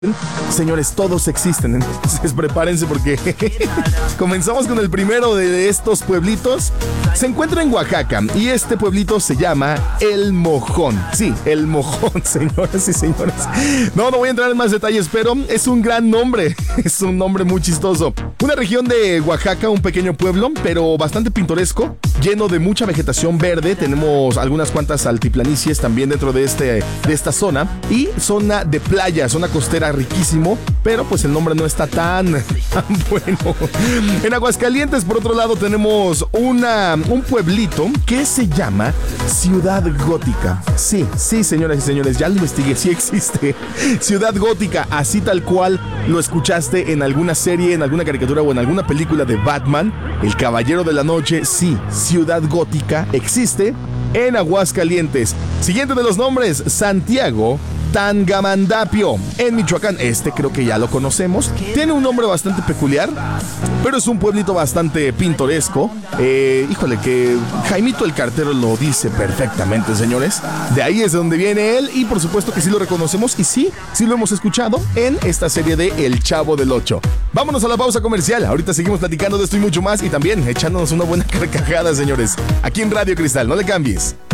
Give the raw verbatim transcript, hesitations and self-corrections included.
Señores, todos existen, entonces prepárense porque comenzamos con el primero de estos pueblitos. Se encuentra en Oaxaca y este pueblito se llama El Mojón. Sí, El Mojón, señoras y señores. No, no voy a entrar en más detalles, pero es un gran nombre. Es un nombre muy chistoso. Una región de Oaxaca, un pequeño pueblo, pero bastante pintoresco, lleno de mucha vegetación verde. Tenemos algunas cuantas altiplanicies también dentro de, este, de esta zona. Y zona de playa, zona costera riquísimo, pero pues el nombre no está tan, tan bueno. En Aguascalientes, por otro lado, tenemos una, un pueblito que se llama Ciudad Gótica. Sí, sí, señoras y señores, ya lo investigué, sí existe. Ciudad Gótica, así tal cual lo escuchaste en alguna serie, en alguna caricatura o en alguna película de Batman, El Caballero de la Noche. Sí, Ciudad Gótica existe en Aguascalientes. Siguiente de los nombres, Santiago Tangamandapio, en Michoacán. Este creo que ya lo conocemos. Tiene un nombre bastante peculiar, pero es un pueblito bastante pintoresco. Eh, híjole, que Jaimito el Cartero lo dice perfectamente, señores. De ahí es de donde viene él y por supuesto que sí lo reconocemos y sí, sí lo hemos escuchado en esta serie de El Chavo del Ocho. Vámonos a la pausa comercial. Ahorita seguimos platicando de esto y mucho más y también echándonos una buena carcajada, señores. Aquí en Radio Cristal, no le cambies.